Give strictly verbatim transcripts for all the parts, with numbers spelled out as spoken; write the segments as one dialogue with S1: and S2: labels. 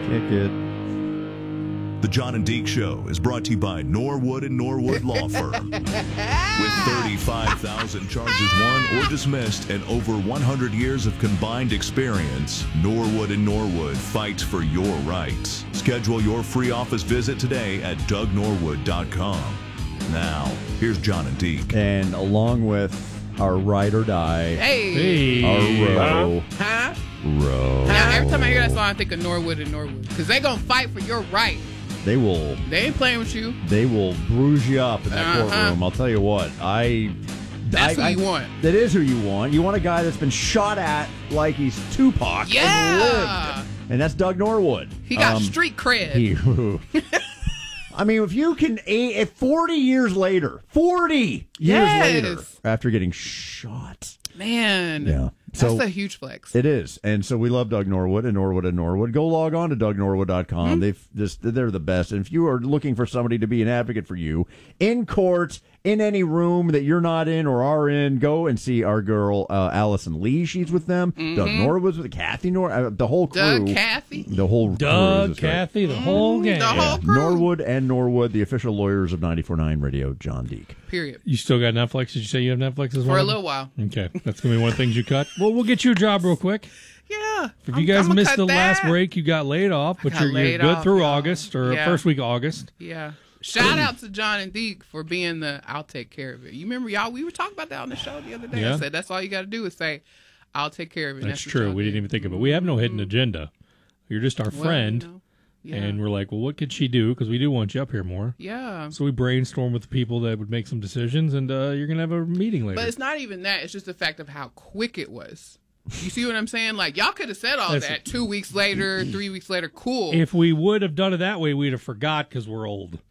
S1: Kick it.
S2: The John and Deke Show is brought to you by Norwood and Norwood Law Firm. With thirty-five thousand charges won or dismissed and over one hundred years of combined experience, Norwood and Norwood fights for your rights. Schedule your free office visit today at doug norwood dot com. Now, here's John and Deke.
S1: And along with our ride or die,
S3: Hey.
S1: our row,
S3: Huh?
S1: row.
S3: Now, every time I hear that song, I think of Norwood and Norwood. Because they going to fight for your right.
S1: They will,
S3: They ain't playing with you.
S1: they will bruise you up in that
S3: Uh-huh.
S1: courtroom. I'll tell you what, I.
S3: That's
S1: I,
S3: who you
S1: I-
S3: want.
S1: That is who you want. You want a guy that's been shot at like he's Tupac and
S3: Yeah.
S1: lived. And that's Doug Norwood.
S3: He got
S1: Um,
S3: street cred.
S1: He, I mean, if you can, if forty years later, forty years
S3: Yes.
S1: later, after getting shot.
S3: Man.
S1: Yeah.
S3: That's
S1: So-
S3: a huge flex.
S1: It is. And so we love Doug Norwood and Norwood and Norwood. Go log on to doug norwood dot com.
S3: Mm-hmm.
S1: They've just, they're the best. And if you are looking for somebody to be an advocate for you in court, in any room that you're not in or are in, go and see our girl, uh, Allison Lee. She's with them. Doug Norwood's with Kathy Nor, uh, the whole crew.
S3: Mm-hmm. Doug, Kathy.
S1: The whole crew
S4: Doug,
S1: is this great.
S4: Kathy, the whole gang.
S3: The whole crew.
S1: Norwood and Norwood, the official lawyers of ninety-four point nine Radio, John Deke.
S3: Period.
S4: You still got Netflix? Did you say you have Netflix as well?
S3: For a little while.
S4: Okay, that's gonna be one of the things you cut. Well, we'll get you a job real quick.
S3: Yeah.
S4: If
S3: I'm-
S4: you guys
S3: I'ma
S4: missed
S3: cut
S4: the last
S3: that.
S4: break, you got laid off, but
S3: got
S4: you're, you're
S3: laid
S4: good
S3: off,
S4: through
S3: y'all.
S4: August or
S3: Yeah.
S4: first week of August.
S3: Yeah. Shout out to John and Deke for being the I'll take care of it. You remember, y'all, we were talking about that on the show the other day.
S4: Yeah.
S3: I said that's all you got to do is say, I'll take care of it. And
S4: That's
S3: what
S4: true.
S3: y'all
S4: We
S3: did.
S4: didn't even think of it. We have no hidden agenda. You're just our
S3: Well,
S4: friend,
S3: you know, yeah.
S4: and we're like, well, what could she do? Because we do want you up here more.
S3: yeah.
S4: So we brainstorm with the people that would make some decisions, and uh, you're gonna have a meeting later.
S3: But it's not even that. It's just the fact of how quick it was. You see what I'm saying? Like, y'all could have said all
S4: Listen.
S3: that two weeks later, three weeks later. Cool.
S4: If we would have done it that way, we'd have forgot because we're old.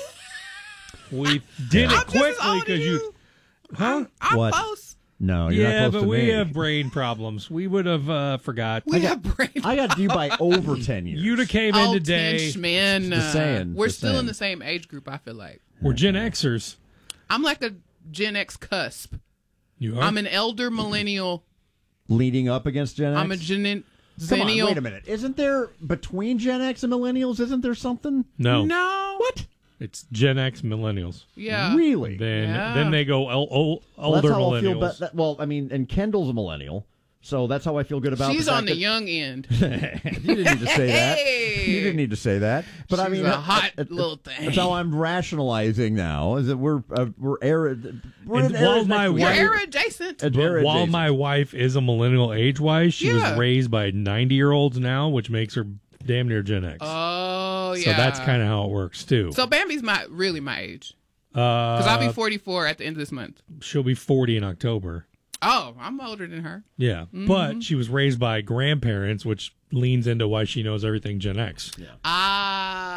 S4: We did
S3: I'm
S4: it
S3: just as
S4: quickly
S3: old as
S4: because you.
S3: you.
S4: Huh?
S3: I'm
S1: What?
S3: close.
S1: No, you're
S4: Yeah,
S1: not close
S4: but
S1: to
S4: we
S1: me.
S4: have brain problems. We would have uh, forgot.
S3: We have brain.
S1: I got you by over ten years.
S4: You'd have came
S3: Oh,
S4: in today.
S3: Tinchmen.
S1: Just saying,
S3: We're
S1: just
S3: still
S1: saying.
S3: in the same age group, I feel like.
S4: We're Gen Xers.
S3: I'm like a Gen X cusp.
S4: You are.
S3: I'm an elder millennial.
S1: leading up against Gen X.
S3: I'm a Gen
S1: Come on,
S3: Zennial.
S1: wait a minute. Isn't there, between Gen X and millennials, isn't there something?
S4: no.
S3: No.
S1: What?
S4: It's Gen X millennials.
S3: Yeah.
S1: Really?
S4: Then
S3: Yeah.
S4: then they go el- ol-
S1: Well,
S4: older
S1: that's how I feel.
S4: millennials.
S1: But that, well, I mean, and Kendall's a millennial, so that's how I feel good about.
S3: She's
S1: the fact
S3: on the
S1: that-
S3: young end.
S1: you didn't need to say that.
S3: Hey!
S1: You didn't need to say that. But I
S3: She's
S1: mean,
S3: a
S1: that-
S3: hot
S1: that-
S3: little thing.
S1: That's how I'm rationalizing now. Is that we're uh, we're era. We're
S4: And
S1: in
S4: while
S1: eras
S4: my
S1: next to
S3: You're
S1: each
S4: wife-
S1: other.
S3: era adjacent.
S1: Uh, era
S4: While
S1: adjacent.
S4: my wife is a millennial age-wise, she
S3: Yeah.
S4: was raised by ninety-year-olds now, which makes her damn near Gen X.
S3: Oh, yeah.
S4: So that's kind of how it works, too.
S3: So Bambi's my really my age.
S4: uh,
S3: Because I'll be forty-four at the end of this month.
S4: she'll be forty in October.
S3: Oh, I'm older than her.
S4: Yeah,
S3: Mm-hmm.
S4: but she was raised by grandparents, which leans into why she knows everything Gen X.
S3: Ah.